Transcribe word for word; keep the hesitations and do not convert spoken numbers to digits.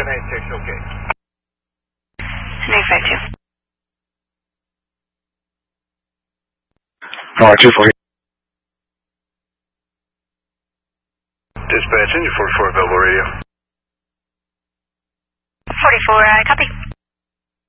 ten eighty-six, okay. nine five two. Alright, two forty. Dispatch, engine forty-four available radio. forty-four, uh, copy.